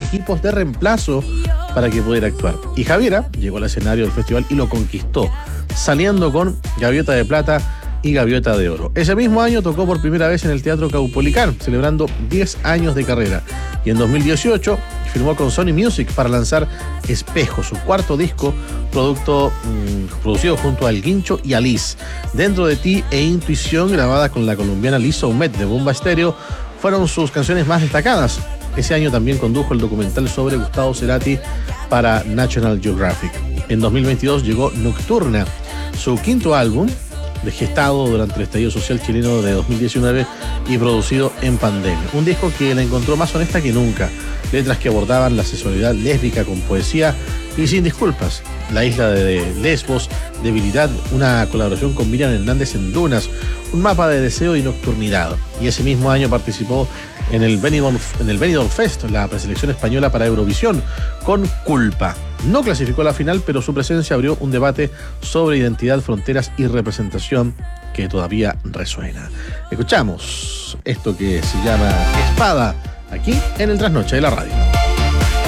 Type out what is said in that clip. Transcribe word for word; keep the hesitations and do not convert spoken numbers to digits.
equipos de reemplazo para que pudiera actuar. Y Javiera llegó al escenario del festival y lo conquistó, saliendo con Gaviota de Plata y Gaviota de Oro. Ese mismo año tocó por primera vez en el Teatro Caupolicán, celebrando diez años de carrera. Y en dos mil dieciocho firmó con Sony Music para lanzar Espejo, su cuarto disco, producto mmm, producido junto a El Guincho y Alice. Dentro de ti e Intuición, grabada con la colombiana Liz Oumet de Bomba Estéreo, fueron sus canciones más destacadas. Ese año también condujo el documental sobre Gustavo Cerati para National Geographic. En dos mil veintidós llegó Nocturna, su quinto álbum, gestado durante el estallido social chileno de dos mil diecinueve y producido en pandemia. Un disco que la encontró más honesta que nunca. Letras que abordaban la sexualidad lésbica con poesía y sin disculpas. La isla de Lesbos, Debilidad, una colaboración con Miriam Hernández en Dunas, un mapa de deseo y nocturnidad. Y ese mismo año participó en el Benidorm, en el Benidorm Fest, la preselección española para Eurovisión, con Culpa. No clasificó a la final, pero su presencia abrió un debate sobre identidad, fronteras y representación que todavía resuena. Escuchamos esto que se llama Espada, aquí en el Trasnoche de la Radio.